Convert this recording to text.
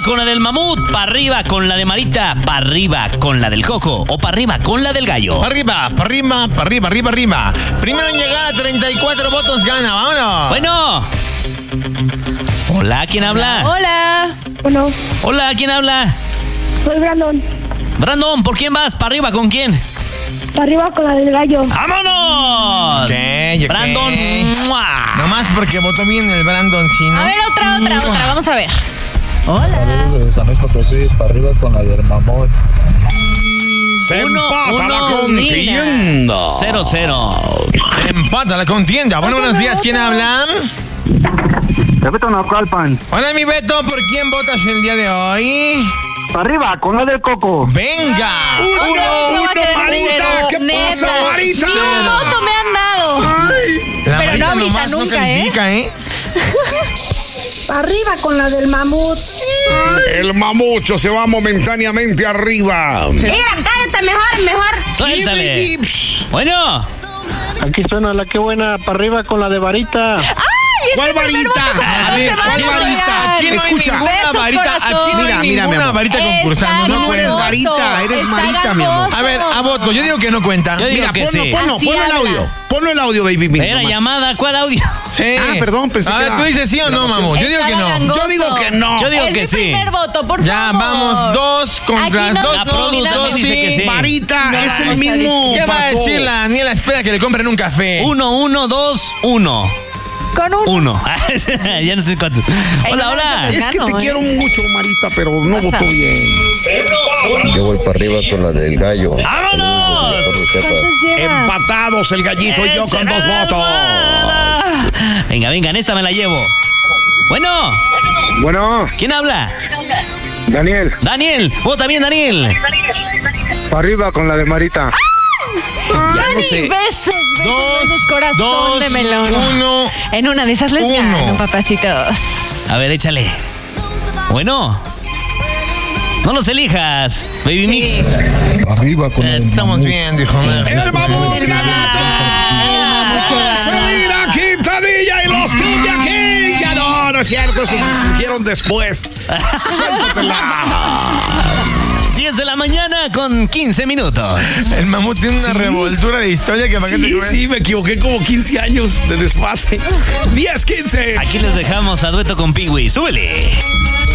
arriba con la del mamut, para arriba con la de Marita, para arriba con la del coco o para arriba con la del gallo. Arriba. Primero en llegar a 34 votos gana, vámonos. Bueno. Hola, ¿quién habla? Hola. Bueno, Hola, ¿quién habla? soy Brandon. Brandon, ¿por quién vas? ¿Para arriba con quién? Para arriba con la del gallo. ¡Vámonos! ¿Qué? Brandon. ¡mua! Nomás porque votó bien el Brandon, ¿sí, no? A ver, otra. Vamos a ver. Hola. Saludos desde San Luis Potosí, para arriba con la del mamut. Se Uno, empata la uno. contienda. 0-0. Se empata la contienda. Bueno, buenos días, ¿quién habla? Beto Naucalpan. Hola, mi Beto, ¿por quién votas el día de hoy? Para arriba, con la del coco. ¡Venga! Uno, Marita. ¿Qué pasa, Marita? Ni un voto me han dado. La Pero Marita no ahorita, nomás nunca, no califica, ¿eh? Arriba con la del mamut. El mamucho se va momentáneamente arriba. Mira, cállate mejor. Suéltale. Bueno. Aquí suena la que buena. Para arriba con la de varita. ¿Cuál varita? A ver, ¿cuál varita? Aquí no Escucha. hay ninguna Besos, varita. corazón. Aquí no hay Mira, mi ninguna amor. varita concursando. Está No no eres gangoso. varita, eres Está Marita, mi amor. gangoso. A ver, a voto. Yo digo que no cuenta. Yo digo Mira, que sí. ponlo Así el habla. audio. Ponlo el audio, baby. Mira, Era nomás. llamada, ¿cuál audio? Sí. Ah, perdón, pensé A que ver, era ¿tú dices sí o no, grabación. mamón? Yo digo que no. Gangoso. Yo digo que no. Yo digo Es que mi sí. primer voto, por Ya, favor. vamos, 2 contra Aquí no 2. La produ también dice que sí. Marita, es el esa mismo. ¿Qué va a Paco. decir la Daniela? Espera que le compren un café. 1-1, 2-1. Con un 1. Ya no sé cuánto. Hola. Es que te Gano, quiero mucho, Marita, pero no Pasa. votó bien. Yo voy para arriba con la del gallo. ¡Vámonos! ¿Cuántos llevas? Empatados el gallito y yo con 2 votos. Venga, en esta me la llevo. Bueno, Bueno, ¿quién habla? Daniel. Daniel, vota bien, Daniel. Para arriba con la de Marita. Besos, corazón Dos, de melón. 1. En una de esas les Uno. gano, papacitos. A ver, échale. Bueno. No los elijas, Baby Mix. Arriba con la del Estamos mamut. bien, dijo. El mamut ganador. Selena Quintanilla y los Cumbia King. Ya no es cierto, se surgieron después. Suéltatela. 10 de la mañana con 15 minutos. El mamut tiene una revoltura de historia que para qué te Sí, cuento. sí, me equivoqué como 15 años de desfase. 10, 15. Aquí les dejamos a dueto con Pingüi. ¡Súbele!